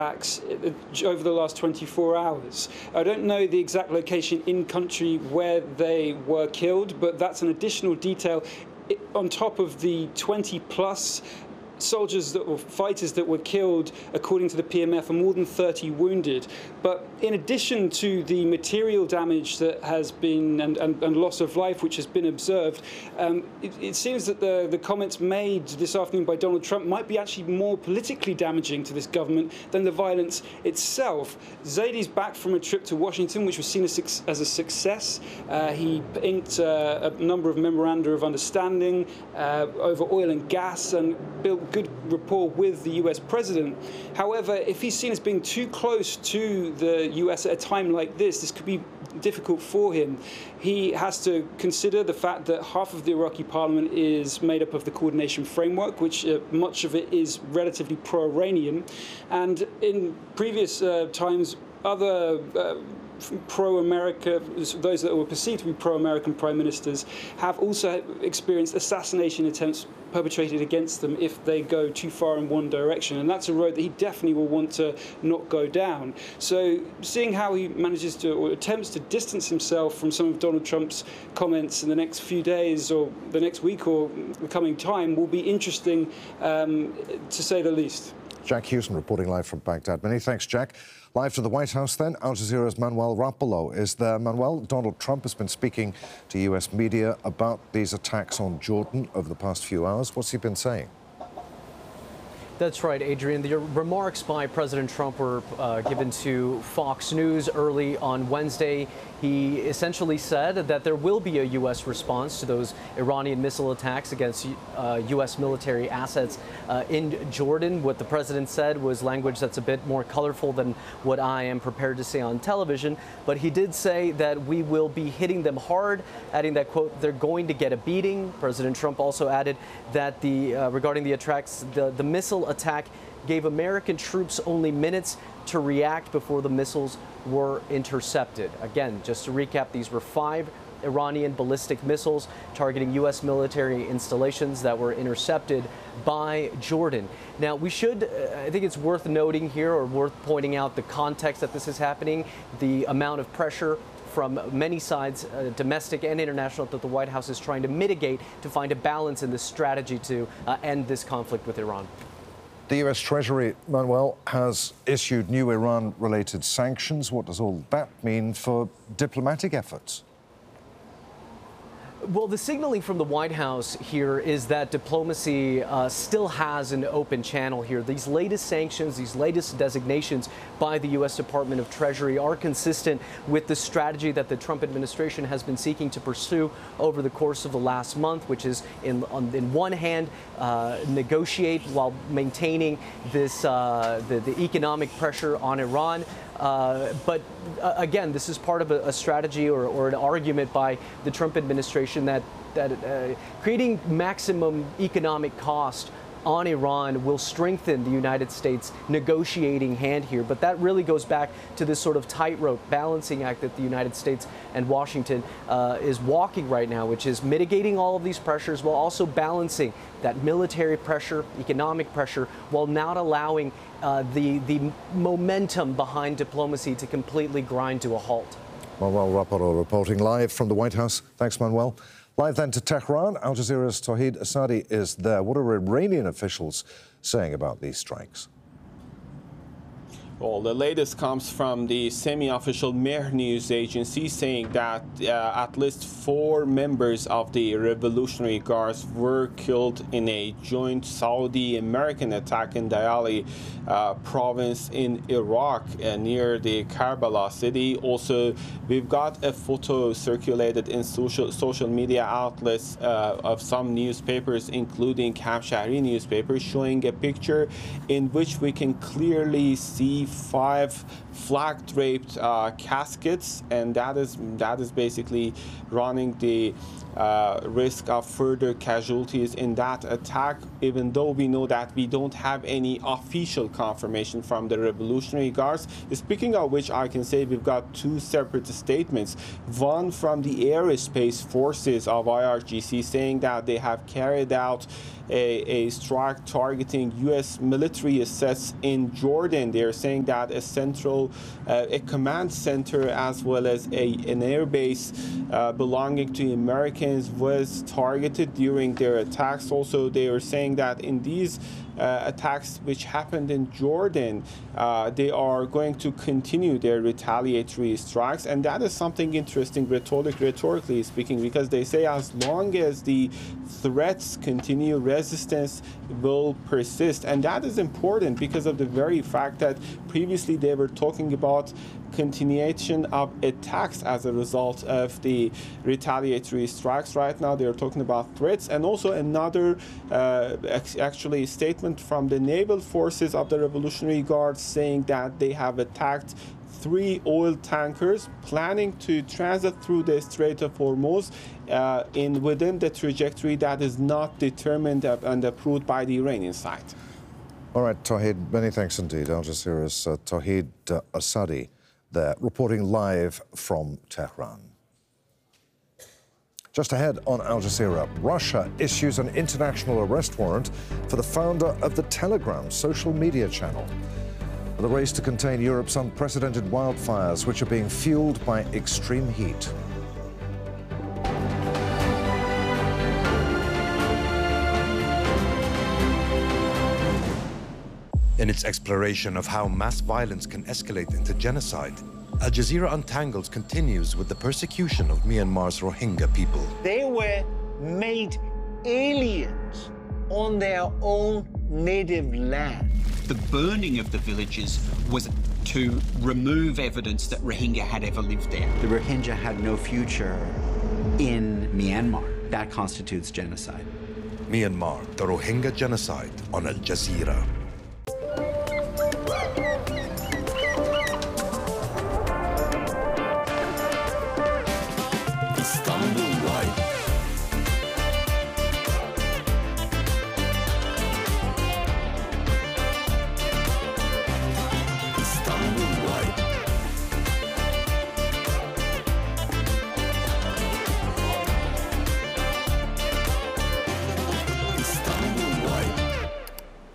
attacks over the last 24 hours. I don't know the exact location in country where they were killed, but that's an additional detail on top of the 20+ soldiers or fighters that were killed, according to the PMF, and more than 30 wounded. But in addition to the material damage that has been and loss of life which has been observed, it seems that the comments made this afternoon by Donald Trump might be actually more politically damaging to this government than the violence itself. Zady's back from a trip to Washington, which was seen as a success. He inked a number of memoranda of understanding over oil and gas and built good rapport with the US president. However, if he's seen as being too close to the US at a time like this could be difficult for him. He has to consider the fact that half of the Iraqi parliament is made up of the coordination framework, which much of it is relatively pro-Iranian. And in previous times, other pro-America, those that were perceived to be pro-American prime ministers, have also experienced assassination attempts perpetrated against them if they go too far in one direction. And that's a road that he definitely will want to not go down. So seeing how he manages to, or attempts to distance himself from some of Donald Trump's comments in the next few days or the next week or the coming time will be interesting, to say the least. Jack Hewson reporting live from Baghdad. Many thanks, Jack. Live to the White House then, Al Jazeera's Manuel Rapolo is there. Manuel, Donald Trump has been speaking to US media about these attacks on Jordan over the past few hours. What's he been saying? That's right, Adrian. The remarks by President Trump were given to Fox News early on Wednesday. He essentially said that there will be a U.S. response to those Iranian missile attacks against U.S. military assets in Jordan. What the president said was language that's a bit more colorful than what I am prepared to say on television. But he did say that we will be hitting them hard, adding that, quote, they're going to get a beating. President Trump also added that regarding the attacks, the missile attack gave American troops only minutes to react before the missiles were intercepted. Again, just to recap, these were 5 Iranian ballistic missiles targeting U.S. military installations that were intercepted by Jordan. Now, I think it's worth noting here, or worth pointing out the context that this is happening, the amount of pressure from many sides, domestic and international, that the White House is trying to mitigate to find a balance in this strategy to end this conflict with Iran. The US Treasury, Manuel, has issued new Iran-related sanctions. What does all that mean for diplomatic efforts? Well, the signaling from the White House here is that diplomacy still has an open channel here. These latest sanctions, these latest designations by the U.S. Department of Treasury are consistent with the strategy that the Trump administration has been seeking to pursue over the course of the last month, which is, in one hand, negotiate while maintaining this the economic pressure on Iran. But again, this is part of a strategy or an argument by the Trump administration that creating maximum economic cost on Iran will strengthen the United States negotiating hand here. But that really goes back to this sort of tightrope balancing act that the United States and Washington is walking right now, which is mitigating all of these pressures while also balancing that military pressure, economic pressure, while not allowing the momentum behind diplomacy to completely grind to a halt. Manuel Rapolo reporting live from the White House. Thanks, Manuel. Live then to Tehran, Al Jazeera's Tawhid Asadi is there. What are Iranian officials saying about these strikes? Well, the latest comes from the semi-official Mehr news agency saying that at least 4 members of the Revolutionary Guards were killed in a joint Saudi-American attack in Diyali province in Iraq near the Karbala city. Also, we've got a photo circulated in social media outlets of some newspapers, including Kamshahri newspaper, showing a picture in which we can clearly see 5 flag-draped caskets, and that is basically running the risk of further casualties in that attack, even though we know that we don't have any official confirmation from the Revolutionary Guards. Speaking of which, I can say we've got two separate statements. One from the Aerospace Forces of IRGC saying that they have carried out a strike targeting U.S. military assets in Jordan. They're saying that a command center as well as an air base belonging to Americans was targeted during their attacks. Also, they are saying that in these attacks which happened in Jordan, they are going to continue their retaliatory strikes, and that is something interesting rhetorically speaking, because they say as long as the threats continue, resistance will persist, and that is important because of the very fact that previously they were talking about continuation of attacks as a result of the retaliatory strikes. Right now they are talking about threats, and also another actually statement from the naval forces of the Revolutionary Guard saying that they have attacked 3 oil tankers planning to transit through the Strait of Hormuz within the trajectory that is not determined and approved by the Iranian side. All right, Tawhid, many thanks indeed. Al Jazeera's Tawhid Asadi there, reporting live from Tehran. Just ahead on Al Jazeera, Russia issues an international arrest warrant for the founder of the Telegram social media channel. The race to contain Europe's unprecedented wildfires, which are being fueled by extreme heat. In its exploration of how mass violence can escalate into genocide, Al Jazeera Untangles continues with the persecution of Myanmar's Rohingya people. They were made aliens on their own native land. The burning of the villages was to remove evidence that Rohingya had ever lived there. The Rohingya had no future in Myanmar. That constitutes genocide. Myanmar, the Rohingya genocide on Al Jazeera.